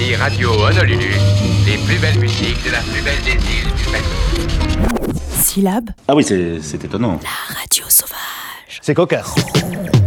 Tsugi Radio Honolulu, les plus belles musiques de la plus belle des îles du Pacifique. Syllabe. Ah oui, c'est étonnant. La radio sauvage. C'est cocasse.